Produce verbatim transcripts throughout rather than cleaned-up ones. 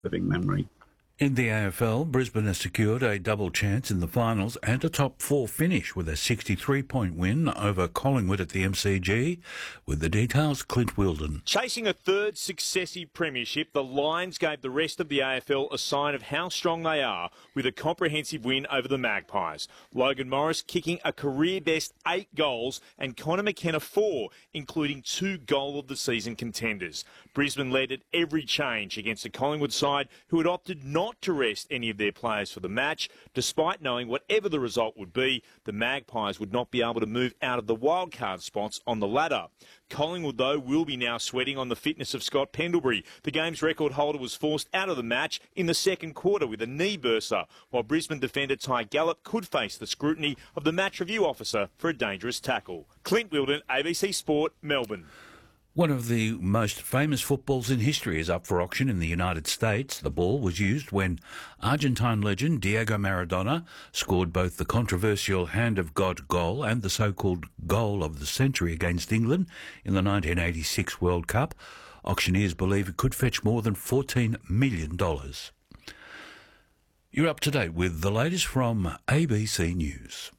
living memory. In the A F L, Brisbane has secured a double chance in the finals and a top four finish with a sixty-three point win over Collingwood at the M C G. With the details, Clint Wilden. Chasing a third successive premiership, the Lions gave the rest of the A F L a sign of how strong they are with a comprehensive win over the Magpies. Logan Morris kicking a career-best eight goals and Connor McKenna four, including two goal-of-the-season contenders. Brisbane led at every change against the Collingwood side, who had opted not to rest any of their players for the match. Despite knowing whatever the result would be, the Magpies would not be able to move out of the wildcard spots on the ladder. Collingwood, though, will be now sweating on the fitness of Scott Pendlebury. The game's record holder was forced out of the match in the second quarter with a knee burster, while Brisbane defender Ty Gallup could face the scrutiny of the match review officer for a dangerous tackle. Clint Wilden, A B C Sport, Melbourne. One of the most famous footballs in history is up for auction in the United States. The ball was used when Argentine legend Diego Maradona scored both the controversial Hand of God goal and the so-called goal of the century against England in the nineteen eighty-six World Cup. Auctioneers believe it could fetch more than fourteen million dollars. You're up to date with the latest from A B C News.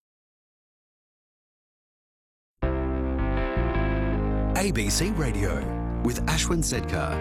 A B C Radio with Ashwin Sedkar.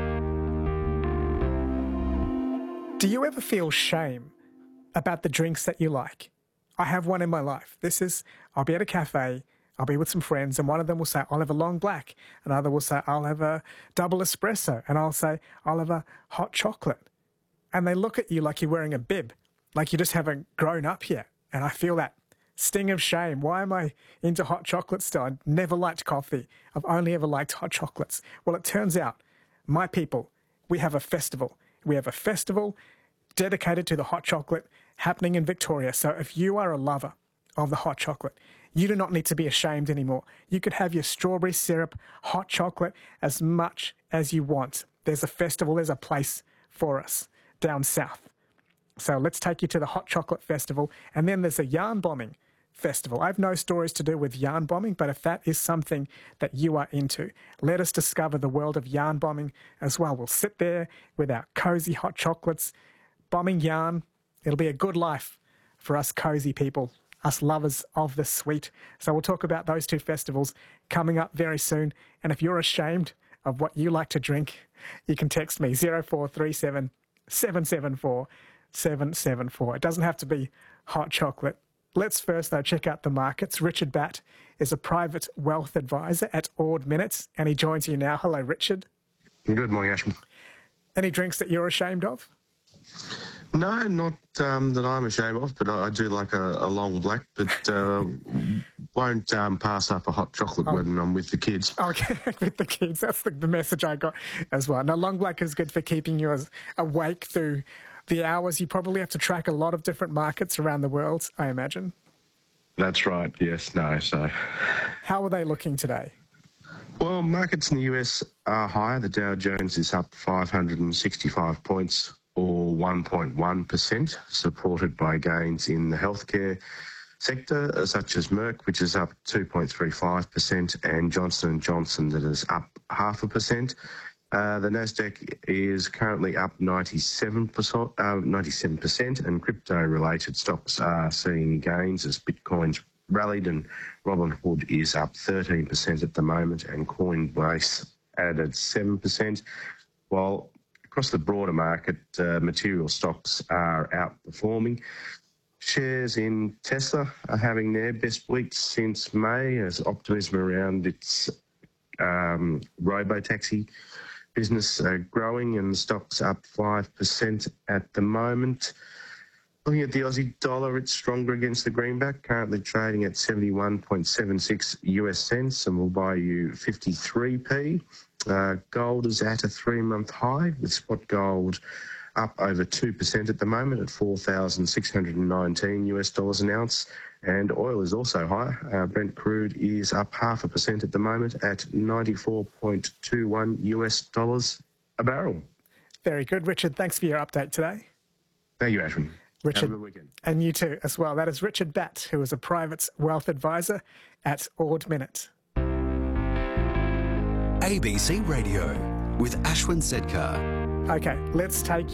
Do you ever feel shame about the drinks that you like? I have one in my life. This is, I'll be at a cafe, I'll be with some friends, and one of them will say, I'll have a long black. Another will say, I'll have a double espresso. And I'll say, I'll have a hot chocolate. And they look at you like you're wearing a bib, like you just haven't grown up yet. And I feel that sting of shame. Why am I into hot chocolate still? I never liked coffee. I've only ever liked hot chocolates. Well, it turns out, my people, we have a festival. We have a festival dedicated to the hot chocolate happening in Victoria. So if you are a lover of the hot chocolate, you do not need to be ashamed anymore. You could have your strawberry syrup hot chocolate as much as you want. There's a festival, there's a place for us down south. So let's take you to the Hot Chocolate Festival. And then there's a yarn bombing festival. I have no stories to do with yarn bombing, but if that is something that you are into, let us discover the world of yarn bombing as well. We'll sit there with our cosy hot chocolates, bombing yarn. It'll be a good life for us cosy people, us lovers of the sweet. So we'll talk about those two festivals coming up very soon. And if you're ashamed of what you like to drink, you can text me zero four three seven, seven seven four, seven seven four. It doesn't have to be hot chocolate. Let's first, though, check out the markets. Richard Batt is a private wealth advisor at Ord Minnett, and he joins you now. Hello, Richard. Good morning, Ashman. Any drinks that you're ashamed of? No, not um, that I'm ashamed of, but I, I do like a, a long black, but uh, won't um, pass up a hot chocolate oh. when I'm with the kids. Okay, with the kids. That's the, the message I got as well. Now, long black is good for keeping you as awake through the hours. You probably have to track a lot of different markets around the world, I imagine. That's right, yes, no, so. How are they looking today? Well, markets in the U S are higher. The Dow Jones is up five hundred sixty-five points, or one point one percent, supported by gains in the healthcare sector, such as Merck, which is up two point three five percent, and Johnson and Johnson, that is up half a percent. Uh, the Nasdaq is currently up ninety-seven percent, uh, ninety-seven percent, and crypto-related stocks are seeing gains as Bitcoin's rallied, and Robinhood is up thirteen percent at the moment, and Coinbase added seven percent, while across the broader market, uh, material stocks are outperforming. Shares in Tesla are having their best week since May, as optimism around its um, robo-taxi business uh, growing, and stocks up five percent at the moment. Looking at the Aussie dollar, it's stronger against the greenback, currently trading at seventy-one point seven six US cents, and will buy you fifty-three p. Uh, gold is at a three-month high, with spot gold up over two percent at the moment at four thousand six hundred nineteen US dollars an ounce. And oil is also higher. Uh, Brent crude is up half a percent at the moment at ninety-four point two one US dollars a barrel. Very good, Richard. Thanks for your update today. Thank you, Ashwin. Richard, have a good weekend. And you too as well. That is Richard Batt, who is a private wealth advisor at Ord Minnett. A B C Radio with Ashwin Sedkar. Okay, let's take